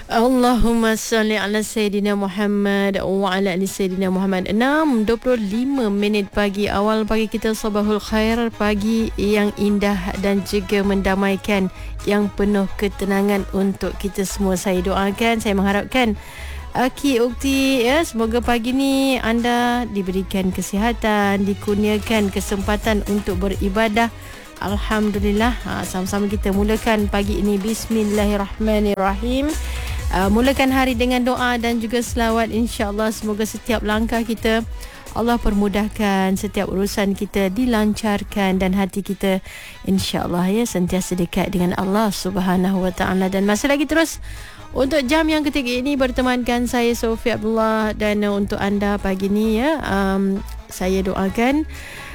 Allahumma salli ala Sayyidina Muhammad wa ala ali Sayyidina Muhammad. 6:25 pagi. Awal pagi kita sabahul khair. Pagi yang indah dan juga mendamaikan, yang penuh ketenangan untuk kita semua. Saya doakan, saya mengharapkan Aki Ukti, ya, semoga pagi ni anda diberikan kesihatan, dikurniakan kesempatan untuk beribadah. Alhamdulillah. Sama-sama kita mulakan pagi ini. Bismillahirrahmanirrahim. Mulakan hari dengan doa dan juga selawat. InsyaAllah semoga setiap langkah kita Allah permudahkan, setiap urusan kita dilancarkan, dan hati kita insyaAllah ya sentiasa dekat dengan Allah Subhanahu Wa Taala. Dan masih lagi terus untuk jam yang ketiga ini bertemankan saya Sofia Abdullah. Dan untuk anda pagi ini ya, saya doakan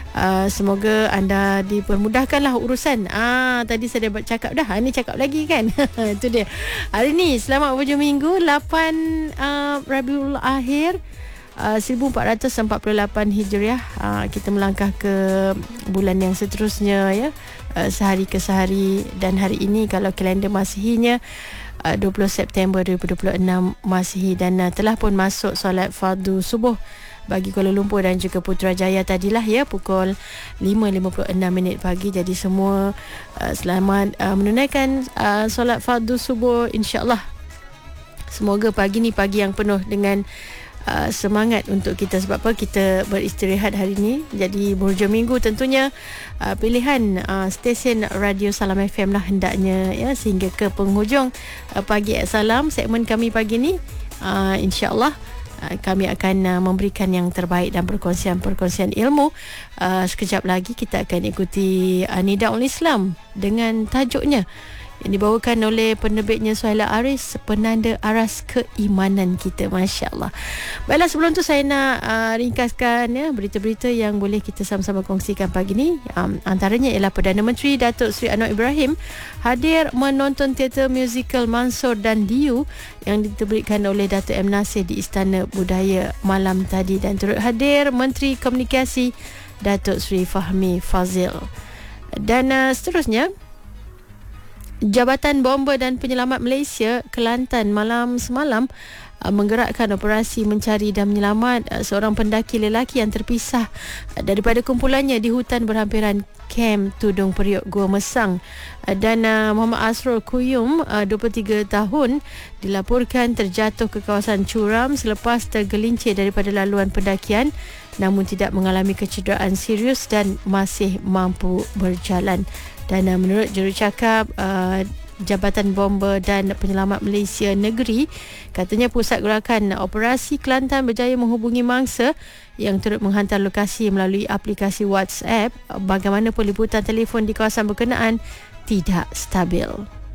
semoga anda dipermudahkanlah urusan. Tadi saya dah cakap dah, ni cakap lagi kan. Itu dia. Hari ni selamat hujung minggu 8 Rabiul Akhir 1448 Hijriah. Kita melangkah ke bulan yang seterusnya ya, sehari ke sehari. Dan hari ini kalau kalender Masihinya 20 September 2026 Masihi. Dan telah pun masuk solat fardu subuh bagi Kuala Lumpur dan juga Putrajaya tadilah ya, pukul 5.56 pagi. Jadi semua selamat menunaikan solat fardu subuh, insyaAllah. Semoga pagi ni pagi yang penuh dengan semangat untuk kita. Sebab apa? Kita beristirahat hari ni. Jadi berhujung minggu tentunya pilihan stesen radio Salam FM lah hendaknya ya, sehingga ke penghujung Pagi Salam segmen kami pagi ni. InsyaAllah kami akan memberikan yang terbaik dan perkongsian ilmu. Sekejap lagi kita akan ikuti Nidaul Islam dengan tajuknya yang dibawakan oleh penerbitnya Suhaila Aris, penanda aras keimanan kita. Masya Allah. Baiklah, sebelum tu saya nak ringkaskan ya berita-berita yang boleh kita sama-sama kongsikan pagi ni. Antaranya ialah Perdana Menteri Datuk Seri Anwar Ibrahim hadir menonton teater musikal Mansur dan Diu yang diterbitkan oleh Datuk M. Nasir di Istana Budaya malam tadi. Dan turut hadir Menteri Komunikasi Datuk Seri Fahmi Fazil. Dan seterusnya, Jabatan Bomba dan Penyelamat Malaysia Kelantan malam semalam menggerakkan operasi mencari dan menyelamat seorang pendaki lelaki yang terpisah daripada kumpulannya di hutan berhampiran Kem Tudung Periuk, Gua Mesang. Dan Muhammad Asrul Kuyum, 23 tahun, dilaporkan terjatuh ke kawasan Curam selepas tergelincir daripada laluan pendakian, namun tidak mengalami kecederaan serius dan masih mampu berjalan. Dan menurut jurucakap Jabatan Bomba dan Penyelamat Malaysia Negeri, katanya pusat gerakan operasi Kelantan berjaya menghubungi mangsa yang turut menghantar lokasi melalui aplikasi WhatsApp. Bagaimanapun liputan telefon di kawasan berkenaan tidak stabil.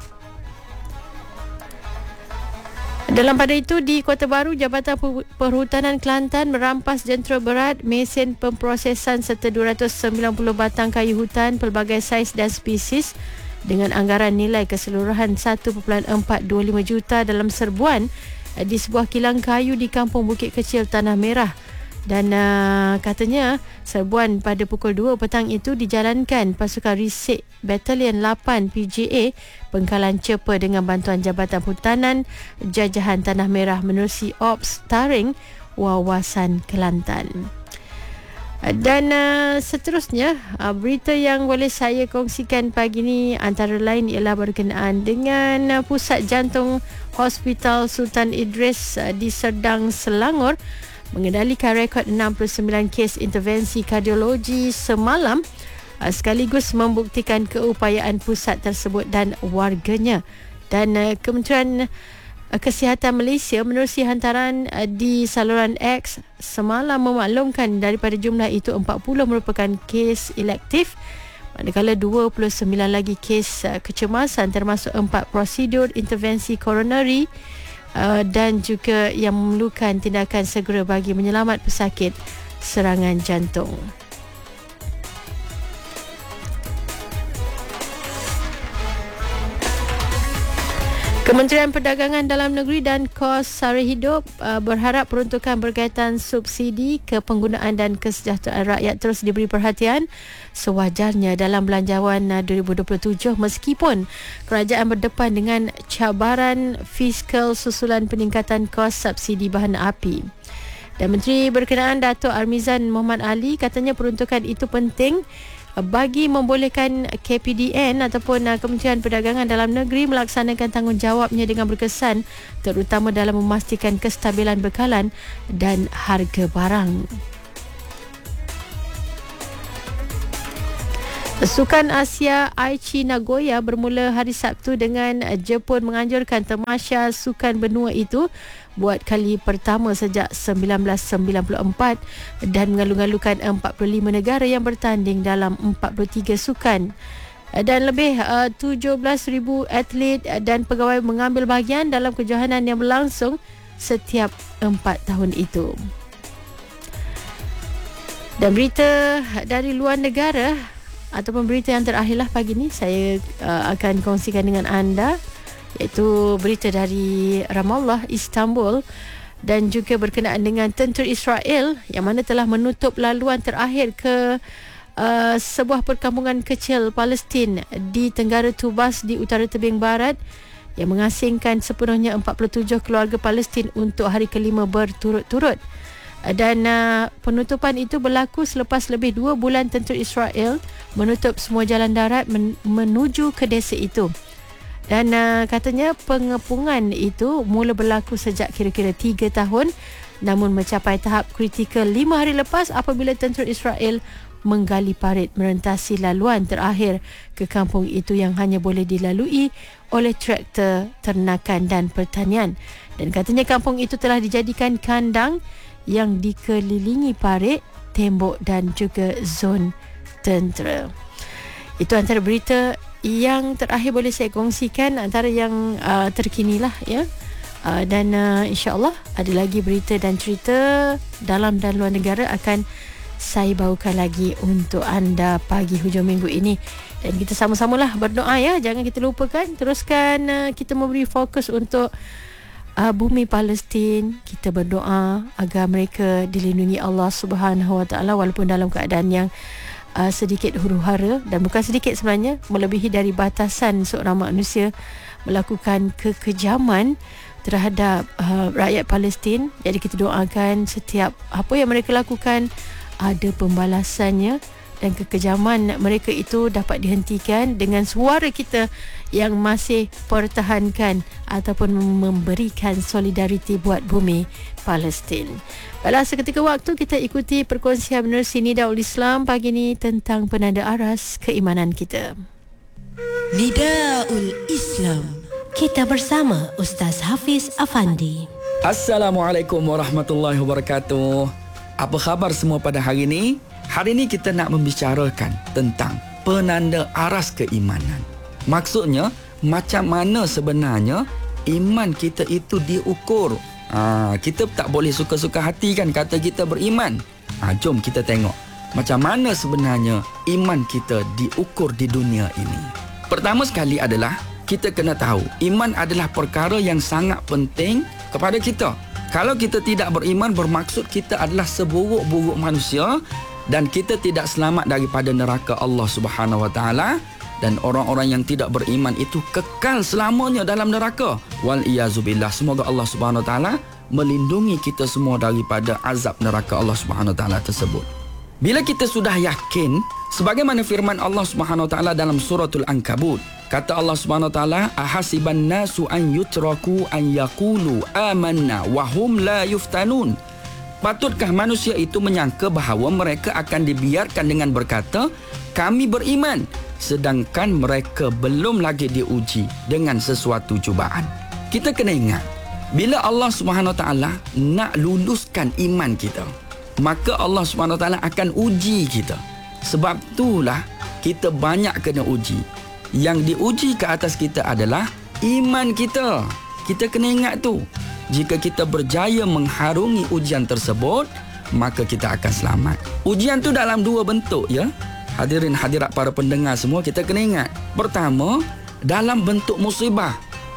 Dalam pada itu, di Kota Baru, Jabatan Perhutanan Kelantan merampas jentera berat, mesin pemprosesan serta 290 batang kayu hutan pelbagai saiz dan spesies dengan anggaran nilai keseluruhan 1.425 juta dalam serbuan di sebuah kilang kayu di Kampung Bukit Kecil, Tanah Merah. Dan katanya serbuan pada pukul 2 petang itu dijalankan pasukan Risik Batalion 8 PJA Pengkalan Cepa dengan bantuan Jabatan Perhutanan Jajahan Tanah Merah menerusi Ops Taring Wawasan Kelantan. Dan seterusnya, berita yang boleh saya kongsikan pagi ni antara lain ialah berkenaan dengan Pusat Jantung Hospital Sultan Idris di Serdang, Selangor mengendalikan rekod 69 kes intervensi kardiologi semalam, sekaligus membuktikan keupayaan pusat tersebut dan warganya. Dan Kementerian Kesihatan Malaysia menerusi hantaran di saluran X semalam memaklumkan daripada jumlah itu 40 merupakan kes elektif, manakala 29 lagi kes kecemasan, termasuk 4 prosedur intervensi koronari dan juga yang memerlukan tindakan segera bagi menyelamat pesakit serangan jantung. Kementerian Perdagangan Dalam Negeri dan Kos Sara Hidup berharap peruntukan berkaitan subsidi kepenggunaan dan kesejahteraan rakyat terus diberi perhatian sewajarnya dalam belanjawan 2027 meskipun kerajaan berdepan dengan cabaran fiskal susulan peningkatan kos subsidi bahan api. Dan Menteri berkenaan Datuk Armizan Muhammad Ali katanya peruntukan itu penting bagi membolehkan KPDN ataupun Kementerian Perdagangan Dalam Negeri melaksanakan tanggungjawabnya dengan berkesan terutama dalam memastikan kestabilan bekalan dan harga barang. Sukan Asia Aichi Nagoya bermula hari Sabtu dengan Jepun menganjurkan tamasya sukan benua itu buat kali pertama sejak 1994 dan mengalu-alukan 45 negara yang bertanding dalam 43 sukan. Dan lebih 17,000 atlet dan pegawai mengambil bahagian dalam kejohanan yang berlangsung setiap 4 tahun itu. Dan berita dari luar negara ataupun berita yang terakhirlah pagi ni saya akan kongsikan dengan anda, iaitu berita dari Ramallah, Istanbul, dan juga berkenaan dengan tentera Israel yang mana telah menutup laluan terakhir ke sebuah perkampungan kecil Palestin di Tenggara Tubas di utara tebing barat yang mengasingkan sepenuhnya 47 keluarga Palestin untuk hari kelima berturut-turut. Dan penutupan itu berlaku selepas lebih 2 bulan tentera Israel menutup semua jalan darat menuju ke desa itu. Dan katanya pengepungan itu mula berlaku sejak kira-kira 3 tahun namun mencapai tahap kritikal 5 hari lepas apabila tentera Israel menggali parit merentasi laluan terakhir ke kampung itu yang hanya boleh dilalui oleh traktor ternakan dan pertanian. Dan katanya kampung itu telah dijadikan kandang yang dikelilingi parit, tembok dan juga zon tentera. Itu antara berita yang terakhir boleh saya kongsikan, antara yang terkini lah ya. Dan insya-Allah ada lagi berita dan cerita dalam dan luar negara akan saya bawakan lagi untuk anda pagi hujung minggu ini. Dan kita sama-samalah berdoa ya, jangan kita lupakan, teruskan kita memberi fokus untuk bumi Palestin. Kita berdoa agar mereka dilindungi Allah Subhanahu Wa Taala walaupun dalam keadaan yang sedikit huru-hara, dan bukan sedikit sebenarnya, melebihi dari batasan seorang manusia melakukan kekejaman terhadap rakyat Palestin. Jadi kita doakan setiap apa yang mereka lakukan ada pembalasannya dan kekejaman mereka itu dapat dihentikan dengan suara kita yang masih pertahankan ataupun memberikan solidariti buat bumi Palestin. Baiklah, seketika waktu kita ikuti perkongsian menerusi Nidaul Islam pagi ini tentang penanda aras keimanan kita. Nidaul Islam. Kita bersama Ustaz Hafiz Afandi. Assalamualaikum warahmatullahi wabarakatuh. Apa khabar semua pada hari ini? Hari ini kita nak membicarakan tentang penanda aras keimanan. Maksudnya, macam mana sebenarnya iman kita itu diukur. Kita tak boleh suka-suka hati kan kata kita beriman. Jom kita tengok macam mana sebenarnya iman kita diukur di dunia ini. Pertama sekali adalah kita kena tahu iman adalah perkara yang sangat penting kepada kita. Kalau kita tidak beriman, bermaksud kita adalah seburuk-buruk manusia dan kita tidak selamat daripada neraka Allah Subhanahu Wa Taala. Dan orang-orang yang tidak beriman itu kekal selamanya dalam neraka. Wal iyazubillah. Semoga Allah Subhanahu Wa Taala melindungi kita semua daripada azab neraka Allah Subhanahu Wa Taala tersebut. Bila kita sudah yakin, sebagaimana firman Allah Subhanahu Wa Taala dalam suratul Ankabut, kata Allah Subhanahu Wa Taala, ahasiban nasu an yutraku an yaqulu amanna wa hum la yuftanun. Patutkah manusia itu menyangka bahawa mereka akan dibiarkan dengan berkata, kami beriman, sedangkan mereka belum lagi diuji dengan sesuatu cubaan. Kita kena ingat, bila Allah Subhanahu Wa Taala nak luluskan iman kita, maka Allah Subhanahu Wa Taala akan uji kita. Sebab itulah kita banyak kena uji. Yang diuji ke atas kita adalah iman kita. Kita kena ingat tu. Jika kita berjaya mengharungi ujian tersebut, maka kita akan selamat. Ujian tu dalam 2 bentuk ya. Hadirin hadirat para pendengar semua, kita kena ingat. Pertama, dalam bentuk musibah.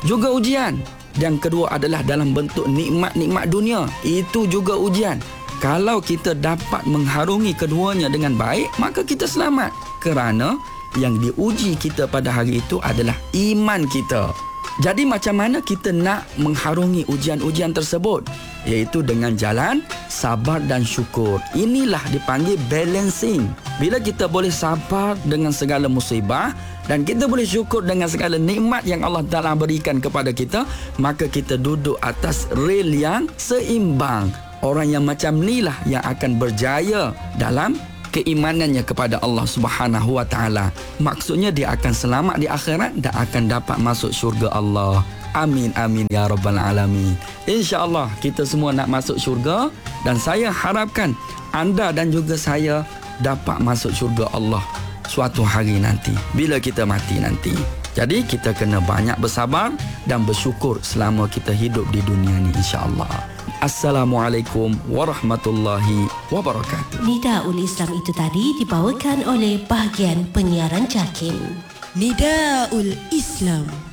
juga ujian. Yang kedua adalah dalam bentuk nikmat-nikmat dunia, itu juga ujian. Kalau kita dapat mengharungi keduanya dengan baik, maka kita selamat. Kerana yang diuji kita pada hari itu adalah iman kita. Jadi macam mana kita nak mengharungi ujian-ujian tersebut? Iaitu dengan jalan sabar dan syukur. Inilah dipanggil balancing. Bila kita boleh sabar dengan segala musibah dan kita boleh syukur dengan segala nikmat yang Allah Ta'ala berikan kepada kita, maka kita duduk atas rel yang seimbang. Orang yang macam ni lah yang akan berjaya dalam keimanannya kepada Allah Subhanahu wa taala. Maksudnya dia akan selamat di akhirat dan akan dapat masuk syurga Allah. Amin amin ya rabbal alamin. Insya-Allah kita semua nak masuk syurga dan saya harapkan anda dan juga saya dapat masuk syurga Allah suatu hari nanti bila kita mati nanti. Jadi kita kena banyak bersabar dan bersyukur selama kita hidup di dunia ni, insya-Allah. Assalamualaikum warahmatullahi wabarakatuh. Nidaul Islam itu tadi dibawakan oleh bahagian penyiaran JAKIM. Nidaul Islam.